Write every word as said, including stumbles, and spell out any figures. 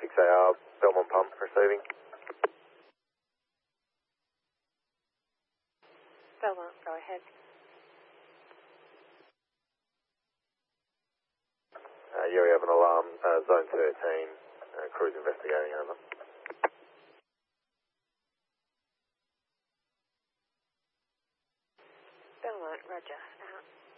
six A R, Belmont Pump receiving. Belmont, go ahead. Uh, yeah, we have an alarm, uh, zone thirteen, uh, crews investigating, over. Belmont, roger. Out.